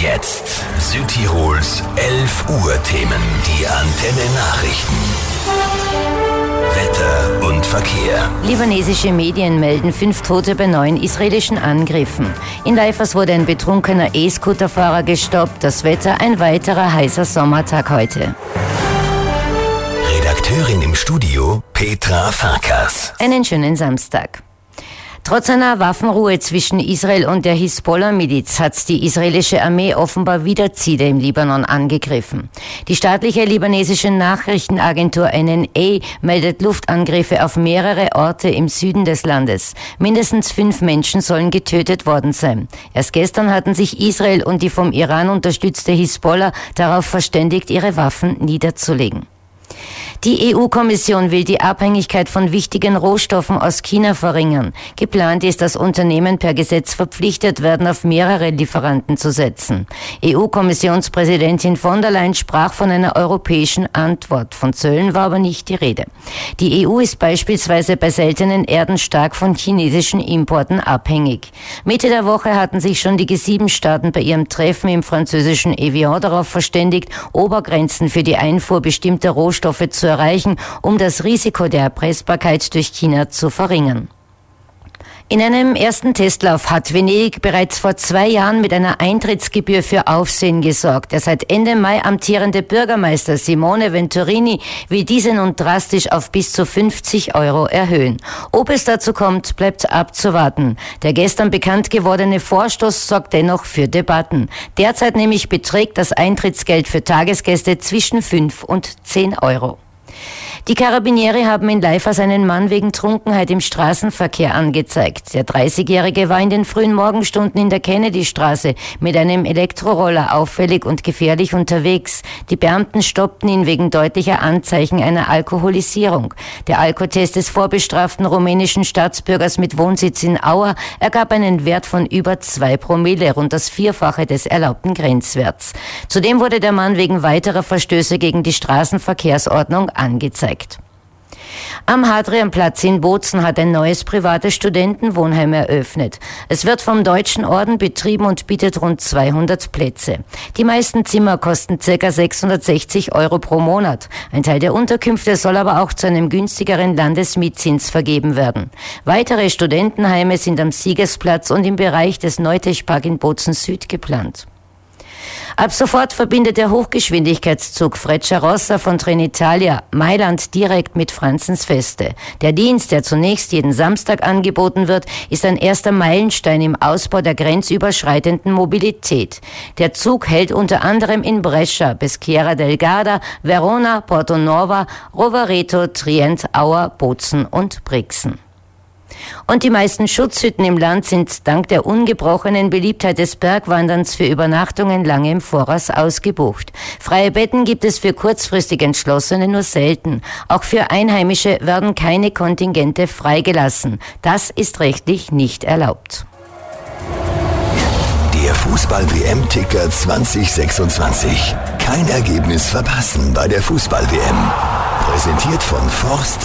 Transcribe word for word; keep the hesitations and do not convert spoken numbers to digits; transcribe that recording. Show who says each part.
Speaker 1: jetzt Südtirols elf Uhr Themen. Die Antenne Nachrichten. Wetter und Verkehr.
Speaker 2: Libanesische Medien melden fünf Tote bei neun israelischen Angriffen. In Leifers wurde ein betrunkener E-Scooter-Fahrer gestoppt. Das Wetter ein weiterer heißer Sommertag heute.
Speaker 1: Redakteurin im Studio Petra Farkas.
Speaker 2: Einen schönen Samstag. Trotz einer Waffenruhe zwischen Israel und der Hisbollah-Miliz hat die israelische Armee offenbar wieder Ziele im Libanon angegriffen. Die staatliche libanesische Nachrichtenagentur N N A meldet Luftangriffe auf mehrere Orte im Süden des Landes. Mindestens fünf Menschen sollen getötet worden sein. Erst gestern hatten sich Israel und die vom Iran unterstützte Hisbollah darauf verständigt, ihre Waffen niederzulegen. Die E U-Kommission will die Abhängigkeit von wichtigen Rohstoffen aus China verringern. Geplant ist, dass Unternehmen per Gesetz verpflichtet werden, auf mehrere Lieferanten zu setzen. E U-Kommissionspräsidentin von der Leyen sprach von einer europäischen Antwort. Von Zöllen war aber nicht die Rede. Die E U ist beispielsweise bei seltenen Erden stark von chinesischen Importen abhängig. Mitte der Woche hatten sich schon die G sieben Staaten bei ihrem Treffen im französischen Evian darauf verständigt, Obergrenzen für die Einfuhr bestimmter Rohstoffe zu erreichen, um das Risiko der Erpressbarkeit durch China zu verringern. In einem ersten Testlauf hat Venedig bereits vor zwei Jahren mit einer Eintrittsgebühr für Aufsehen gesorgt. Der seit Ende Mai amtierende Bürgermeister Simone Venturini will diese nun drastisch auf bis zu fünfzig Euro erhöhen. Ob es dazu kommt, bleibt abzuwarten. Der gestern bekannt gewordene Vorstoß sorgt dennoch für Debatten. Derzeit nämlich beträgt das Eintrittsgeld für Tagesgäste zwischen fünf und zehn Euro. Die Karabinieri haben in Leifers einen Mann wegen Trunkenheit im Straßenverkehr angezeigt. Der dreißigjährige war in den frühen Morgenstunden in der Kennedystraße mit einem Elektroroller auffällig und gefährlich unterwegs. Die Beamten stoppten ihn wegen deutlicher Anzeichen einer Alkoholisierung. Der Alkotest des vorbestraften rumänischen Staatsbürgers mit Wohnsitz in Auer ergab einen Wert von über zwei Promille, rund das Vierfache des erlaubten Grenzwerts. Zudem wurde der Mann wegen weiterer Verstöße gegen die Straßenverkehrsordnung angezeigt. Am Hadrianplatz in Bozen hat ein neues privates Studentenwohnheim eröffnet. Es wird vom Deutschen Orden betrieben und bietet rund zweihundert Plätze. Die meisten Zimmer kosten ca. sechshundertsechzig Euro pro Monat. Ein Teil der Unterkünfte soll aber auch zu einem günstigeren Landesmietzins vergeben werden. Weitere Studentenheime sind am Siegersplatz und im Bereich des Neutechpark in Bozen Süd geplant. Ab sofort verbindet der Hochgeschwindigkeitszug Frecciarossa von Trenitalia Mailand direkt mit Franzensfeste. Der Dienst, der zunächst jeden Samstag angeboten wird, ist ein erster Meilenstein im Ausbau der grenzüberschreitenden Mobilität. Der Zug hält unter anderem in Brescia, Peschiera del Garda, Verona, Portonova, Rovereto, Trient, Auer, Bozen und Brixen. Und die meisten Schutzhütten im Land sind dank der ungebrochenen Beliebtheit des Bergwanderns für Übernachtungen lange im Voraus ausgebucht. Freie Betten gibt es für kurzfristig Entschlossene nur selten. Auch für Einheimische werden keine Kontingente freigelassen. Das ist rechtlich nicht erlaubt.
Speaker 1: Der Fußball-W M-Ticker zwanzig sechsundzwanzig. Kein Ergebnis verpassen bei der Fußball-W M. Präsentiert von Forst